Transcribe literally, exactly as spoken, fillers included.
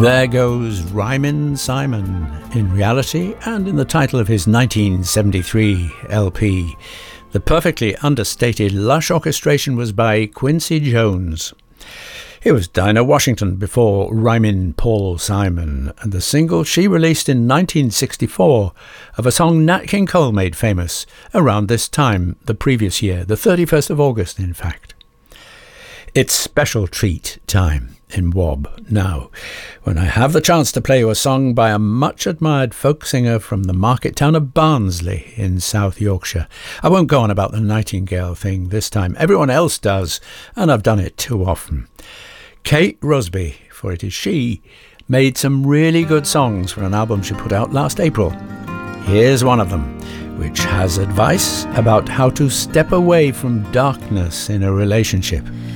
There goes Ryman Simon, in reality and in the title of his nineteen seventy-three L P. The perfectly understated lush orchestration was by Quincy Jones. It was Dinah Washington before Ryman Paul Simon, and the single she released in nineteen sixty-four of a song Nat King Cole made famous around this time the previous year, the thirty-first of August in fact. It's special treat time in W O B now, when I have the chance to play you a song by a much-admired folk singer from the market town of Barnsley in South Yorkshire. I won't go on about the Nightingale thing this time. Everyone else does, and I've done it too often. Kate Rusby, for it is she, made some really good songs for an album she put out last April. Here's one of them, which has advice about how to step away from darkness in a relationship.